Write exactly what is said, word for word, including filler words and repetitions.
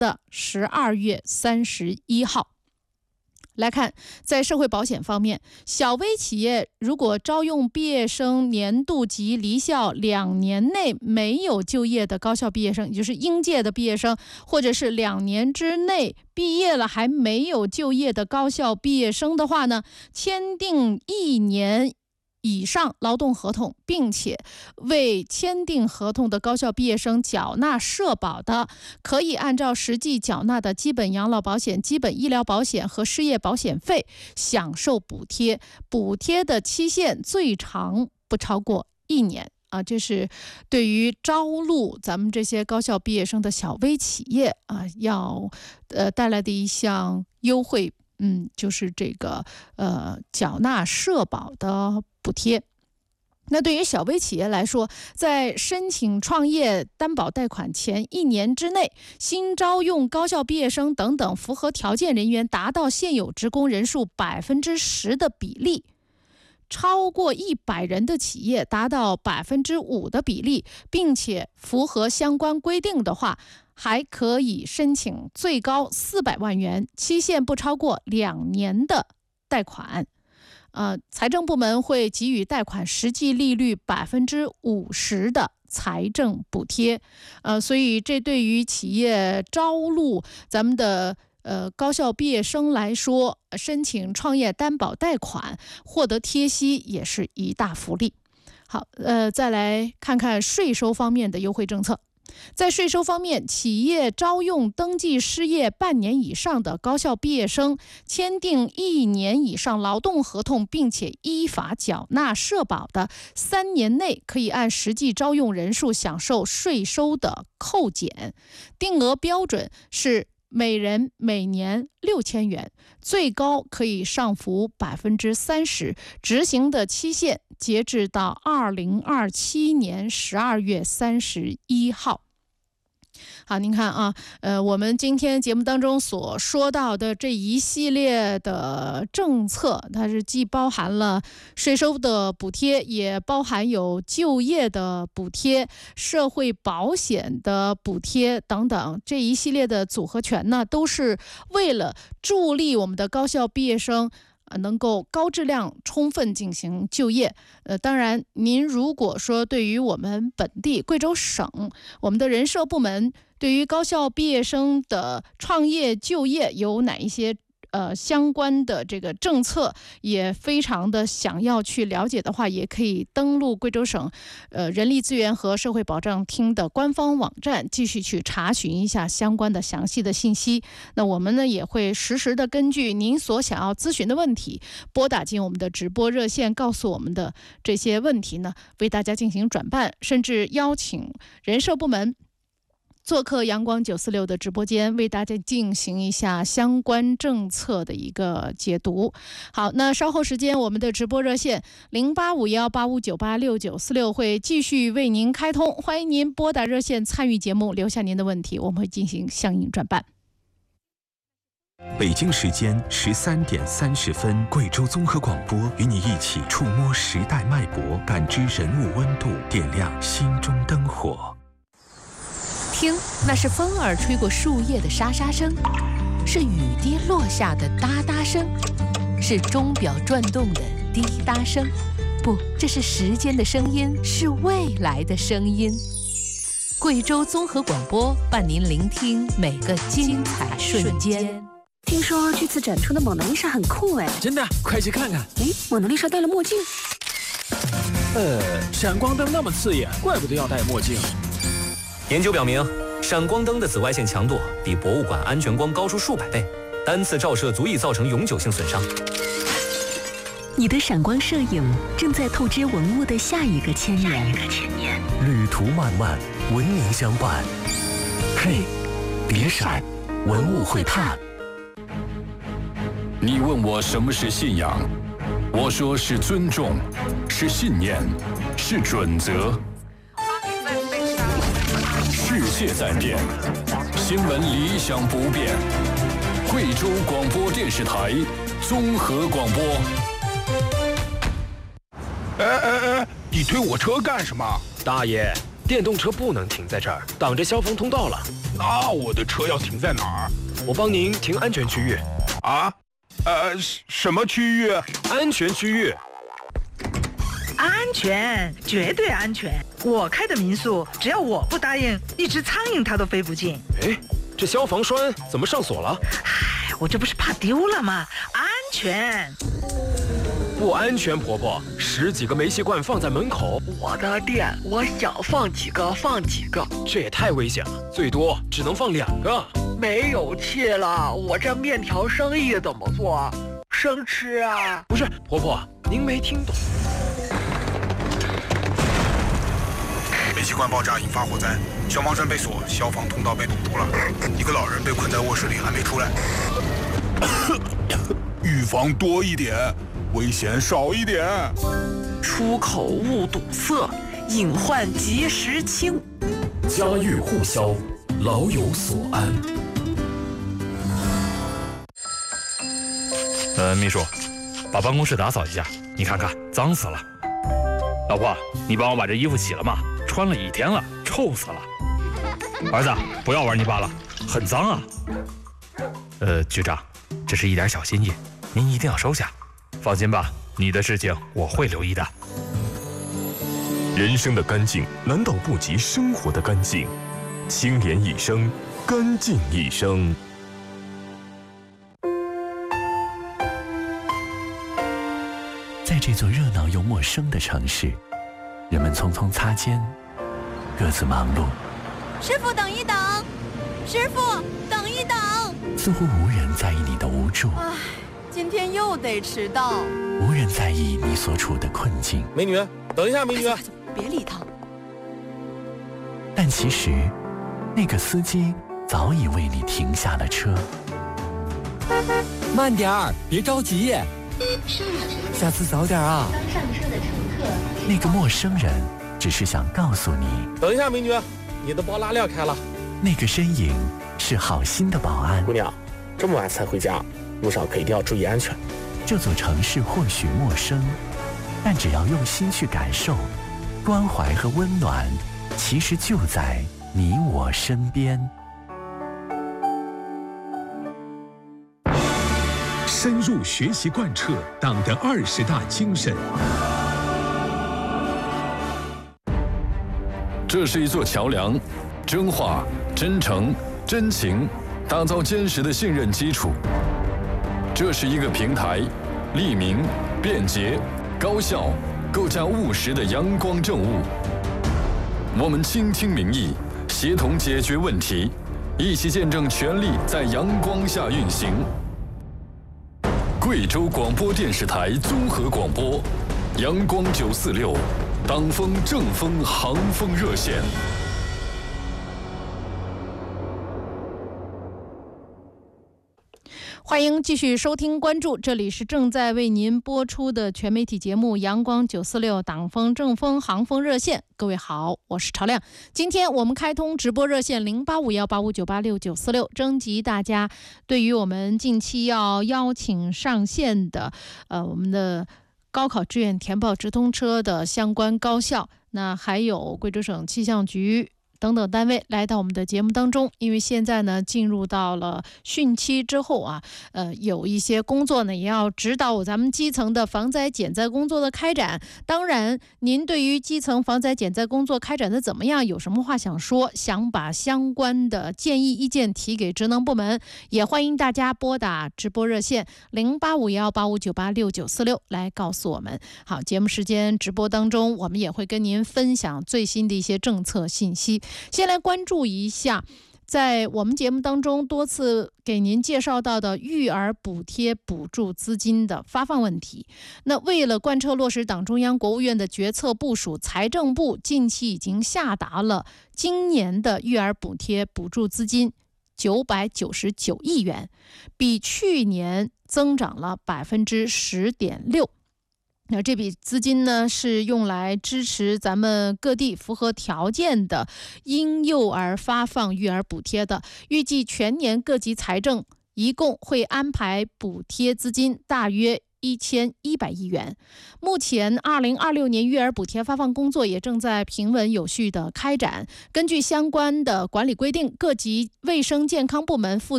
的十二月三十一号。来看，在社会保险方面，小微企业如果招用毕业生年度及离校两年内没有就业的高校毕业生，也就是应届的毕业生，或者是两年之内毕业了还没有就业的高校毕业生的话呢，签订一年以上劳动合同，并且为签订合同的高校毕业生缴纳社保的，可以按照实际缴纳的基本养老保险、基本医疗保险和失业保险费享受补贴，补贴的期限最长不超过一年。啊，这是对于招录咱们这些高校毕业生的小微企业啊，要呃带来的一项优惠。嗯，就是这个呃缴纳社保的补贴。那对于小微企业来说，在申请创业担保贷款前一年之内，新招用高校毕业生等等符合条件人员达到现有职工人数百分之十的比例。超过一百人的企业达到百分之五的比例，并且符合相关规定的话，还可以申请最高四百万元，期限不超过两年的贷款。呃，财政部门会给予贷款实际利率百分之五十的财政补贴。呃，所以这对于企业招录咱们的呃，高校毕业生来说，申请创业担保贷款获得贴息也是一大福利。好，呃，再来看看税收方面的优惠政策。在税收方面，企业招用登记失业半年以上的高校毕业生，签订一年以上劳动合同，并且依法缴纳社保的，三年内可以按实际招用人数享受税收的扣减，定额标准是每人每年六千元，最高可以上浮百分之三十，执行的期限截至到二零二七年十二月三十一号。好，您看啊，呃，我们今天节目当中所说到的这一系列的政策，它是既包含了税收的补贴，也包含有就业的补贴、社会保险的补贴等等，这一系列的组合拳呢，都是为了助力我们的高校毕业生能够高质量充分进行就业。呃，当然您如果说对于我们本地贵州省我们的人社部门对于高校毕业生的创业就业有哪一些呃相关的这个政策也非常的想要去了解的话，也可以登录贵州省呃人力资源和社会保障厅的官方网站，继续去查询一下相关的详细的信息。那我们呢也会实时的根据您所想要咨询的问题，拨打进我们的直播热线，告诉我们的这些问题呢，为大家进行转办，甚至邀请人社部门做客阳光九四六的直播间，为大家进行一下相关政策的一个解读。好，那稍后时间我们的直播热线零八五幺八五九八六九四六会继续为您开通，欢迎您拨打热线参与节目，留下您的问题，我们会进行相应转办。 北京时间十三点三十分，贵州综合广播与你一起触摸时代脉搏，感知人物温度，点亮心中灯火。 听，那是风儿吹过树叶的沙沙声，是雨滴落下的哒哒声，是钟表转动的滴答声。不，这是时间的声音，是未来的声音。贵州综合广播伴您聆听每个精彩瞬间。 听说这次展出的蒙娜丽莎很酷哎！ 真的，快去看看。 哎，蒙娜丽莎戴了墨镜。 呃，闪光灯那么刺眼，怪不得要戴墨镜。 研究表明，闪光灯的紫外线强度比博物馆安全光高出数百倍，单次照射足以造成永久性损伤。 你的闪光摄影正在透支文物的下一个千年。 旅途漫漫，文明相伴。嘿，别闪，文物会探。 你问我什么是信仰，我说是尊重，是信念，是准则。世界在变，新闻理想不变。贵州广播电视台综合广播。 哎哎哎，你推我车干什么？ 大爷， 电动车不能停在这儿，挡着消防通道了。 那我的车要停在哪儿？ 我帮您停安全区域。 啊？呃，什么区域？ 安全区域。 安全，绝对安全。我开的民宿，只要我不答应，一只苍蝇它都飞不进。 哎，这消防栓怎么上锁了？ 唉，我这不是怕丢了吗？安全。 不安全，婆婆，十几个煤气罐放在门口， 我的店，我想放几个放几个， 这也太危险了，最多只能放两个。 没有气了，我这面条生意怎么做？生吃啊？ 不是，婆婆，您没听懂。 煤气罐爆炸引发火灾，消防栓被锁，消防通道被堵住了，一个老人被困在卧室里还没出来。预防多一点，危险少一点。 出口勿堵塞，隐患及时清。 家喻户晓，老有所安。 呃，秘书，把办公室打扫一下，你看看，脏死了。老婆，你帮我把这衣服洗了吗？穿了一天了，臭死了。儿子，不要玩泥巴了，很脏啊。呃，局长，这是一点小心意，您一定要收下。放心吧，你的事情我会留意的。 人生的干净难道不及生活的干净？清廉一生，干净一生。 在这座热闹又陌生的城市，人们匆匆擦肩，各自忙碌。 师傅，等一等！师傅，等一等！ 似乎无人在意你的无助， 唉，今天又得迟到。 无人在意你所处的困境。 美女，等一下，美女， 别理他。 但其实，那个司机早已为你停下了车。 慢点儿，别着急。下次早点啊！ 刚上车的乘客， 那个陌生人只是想告诉你， 等一下，美女，你的包拉链开了。 那个身影是好心的保安。 姑娘，这么晚才回家，路上可一定要注意安全。 这座城市或许陌生，但只要用心去感受，关怀和温暖，其实就在你我身边。 深入学习贯彻党的二十大精神。 这是一座桥梁，真话、真诚、真情，打造坚实的信任基础。这是一个平台，利民、便捷、高效，构架务实的阳光政务。我们倾听民意，协同解决问题，一起见证权力在阳光下运行。贵州广播电视台综合广播，阳光九四六，党风政风航风热线。 欢迎继续收听关注，这里是正在为您播出的全媒体节目阳光九四六党风政风航风热线。各位好，我是朝亮。今天我们开通直播热线零八五幺八五九八六九四六，征集大家对于我们近期要邀请上线的呃我们的高考志愿填报直通车的相关高校，那还有贵州省气象局等等单位来到我们的节目当中。因为现在呢进入到了汛期之后啊，呃有一些工作呢也要指导咱们基层的防灾减灾工作的开展。当然您对于基层防灾减灾工作开展的怎么样，有什么话想说，想把相关的建议意见提给职能部门，也欢迎大家拨打直播热线零八五幺八五九八六九四六来告诉我们。好，节目时间直播当中我们也会跟您分享最新的一些政策信息。先来关注一下在我们节目当中多次给您介绍到的育儿补贴补助资金的发放问题。那为了贯彻落实党中央国务院的决策部署，财政部近期已经下达了今年的育儿补贴补助资金九百九十九亿元，比去年增长了百分之十点六。那这笔资金呢，是用来支持咱们各地符合条件的婴幼儿发放育儿补贴的。预计全年各级财政一共会安排补贴资金大约一千一百亿元。目前，二零二六年育儿补贴发放工作也正在平稳有序的开展。根据相关的管理规定，各级卫生健康部门负